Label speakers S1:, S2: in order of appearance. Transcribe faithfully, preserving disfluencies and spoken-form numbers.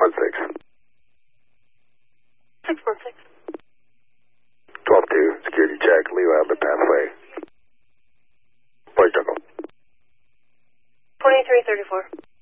S1: one six.
S2: six one six.
S1: twelve two, security check, Leo Albert pathway. Point Jungle.
S2: twenty-three thirty-four.